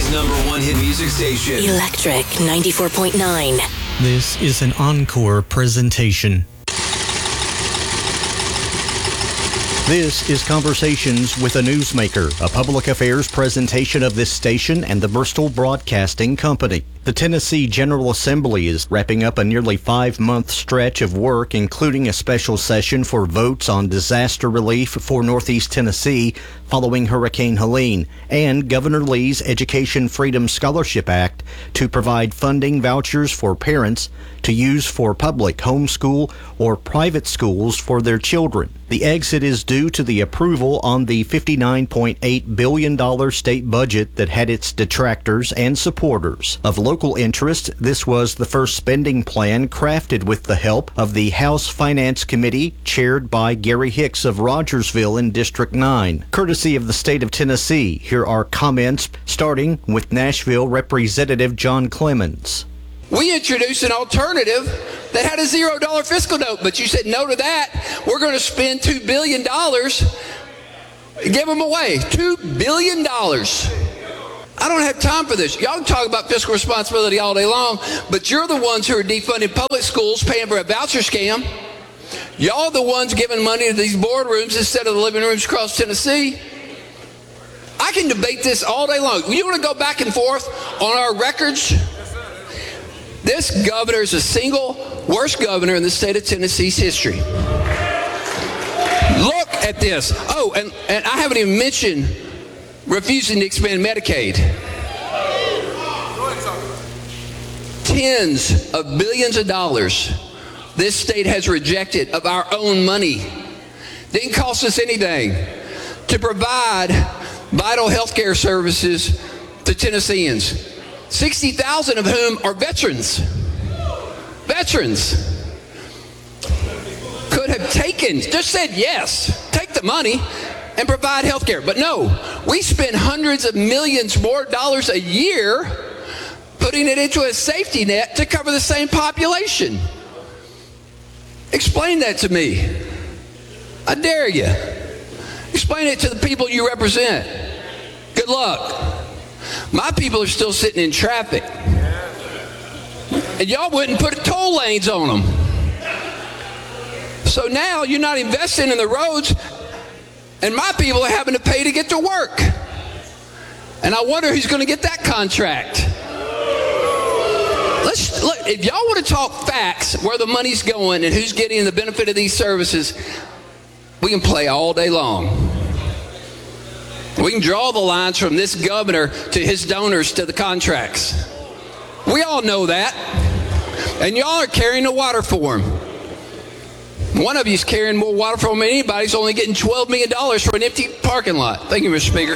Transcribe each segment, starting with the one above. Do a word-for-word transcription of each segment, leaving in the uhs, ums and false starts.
Tennessee's number one hit music station. Electric ninety-four point nine. This is an encore presentation. This is Conversations with a Newsmaker, a public affairs presentation of this station and the Bristol Broadcasting Company. The Tennessee General Assembly is wrapping up a nearly five-month stretch of work, including a special session for votes on disaster relief for Northeast Tennessee following Hurricane Helene, and Governor Lee's Education Freedom Scholarship Act to provide funding vouchers for parents to use for public, homeschool, or private schools for their children. The exit is due to the approval on the fifty-nine point eight billion dollars state budget that had its detractors and supporters. Of local interest, this was the first spending plan crafted with the help of the House Finance Committee, chaired by Gary Hicks of Rogersville in District nine. Courtesy of the state of Tennessee, here are comments starting with Nashville Representative John Clemens. We introduced an alternative that had a zero dollar fiscal note, but you said no to that. We're going to spend two billion dollars, give them away, two billion dollars. I don't have time for this. Y'all can talk about fiscal responsibility all day long, but you're the ones who are defunding public schools, paying for a voucher scam. Y'all are the ones giving money to these boardrooms instead of the living rooms across Tennessee. I can debate this all day long. You want to go back and forth on our records? This governor is the single worst governor in the state of Tennessee's history. Look at this. Oh, and, and I haven't even mentioned refusing to expand Medicaid. Tens of billions of dollars this state has rejected of our own money. Didn't cost us anything to provide vital health care services to Tennesseans, sixty thousand of whom are veterans. Veterans could have taken, just said yes, take the money and provide health care. But no, we spend hundreds of millions more dollars a year putting it into a safety net to cover the same population. Explain that to me. I dare you. Explain it to the people you represent. Good luck. My people are still sitting in traffic. And y'all wouldn't put toll lanes on them. So now you're not investing in the roads, and my people are having to pay to get to work. And I wonder who's going to get that contract. Let's look, if y'all want to talk facts, where the money's going and who's getting the benefit of these services, we can play all day long. We can draw the lines from this governor to his donors to the contracts. We all know that. And y'all are carrying the water for him. One of you is carrying more water for him than anybody. He's only getting twelve million dollars for an empty parking lot. Thank you, Mister Speaker.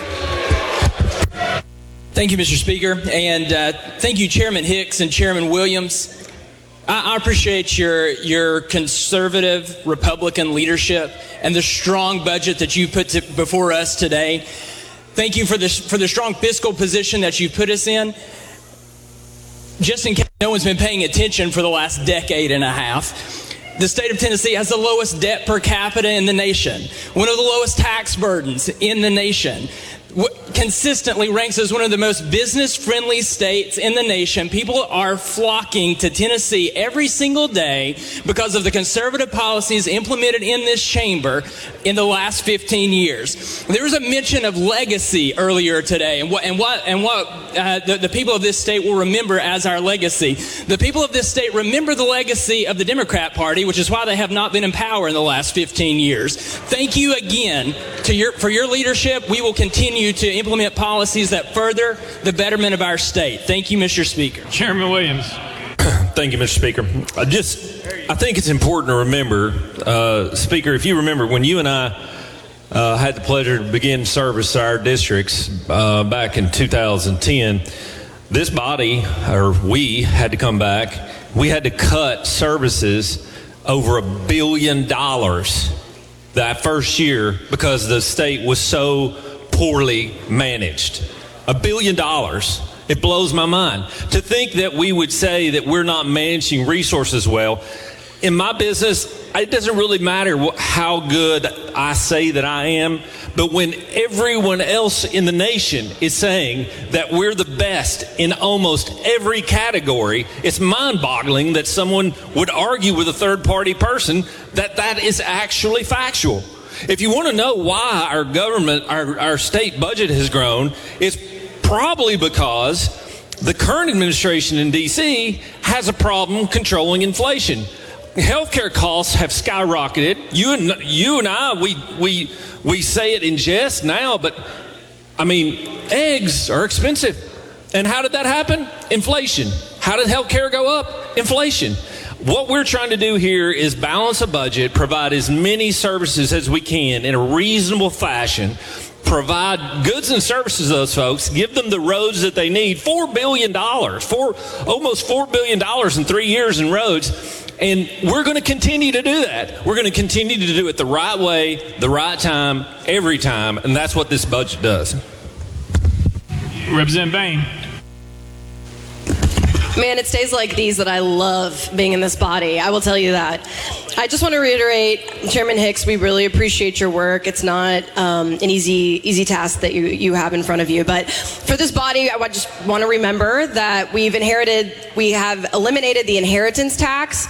Thank you, Mister Speaker. And uh, thank you, Chairman Hicks and Chairman Williams. I, I appreciate your, your conservative Republican leadership and the strong budget that you put to, before us today. Thank you for the, for the strong fiscal position that you put us in. Just in case no one's been paying attention for the last decade and a half, the state of Tennessee has the lowest debt per capita in the nation, one of the lowest tax burdens in the nation, consistently ranks as one of the most business-friendly states in the nation. People are flocking to Tennessee every single day because of the conservative policies implemented in this chamber in the last fifteen years. There was a mention of legacy earlier today, and what and what and what uh, the, the people of this state will remember as our legacy. The people of this state remember the legacy of the Democrat Party, which is why they have not been in power in the last fifteen years. Thank you again to your for your leadership. We will continue to implement policies that further the betterment of our state. Thank you, Mister Speaker. Chairman Williams. Thank you, Mister Speaker. I just, I think it's important to remember, uh, Speaker, if you remember, when you and I uh, had the pleasure to begin service to our districts uh, back in two thousand ten, this body, or we, had to come back. We had to cut services over a billion dollars that first year because the state was so poorly managed. A billion dollars. It blows my mind to think that we would say that we're not managing resources well. in my business, it doesn't really matter what, how good I say that I am, but when everyone else in the nation is saying that we're the best in almost every category, it's mind-boggling that someone would argue with a third-party person that that is actually factual. If you want to know why our government, our, our state budget has grown, it's probably because the current administration in D C has a problem controlling inflation. Healthcare costs have skyrocketed. You and you and I, we we we say it in jest now, but I mean, eggs are expensive. And how did that happen? Inflation. How did healthcare go up? Inflation. What we're trying to do here is balance a budget, provide as many services as we can in a reasonable fashion, provide goods and services to those folks, give them the roads that they need. Four billion dollars, four almost four billion dollars in three years in roads. And we're going to continue to do that. We're going to continue to do it the right way, the right time, every time. And that's what this budget does. Representative Bain. Man, it's days like these that I love being in this body. I will tell you that. I just want to reiterate, Chairman Hicks, we really appreciate your work. It's not um, an easy easy task that you, you have in front of you. But for this body, I just want to remember that we've inherited, we have eliminated the inheritance tax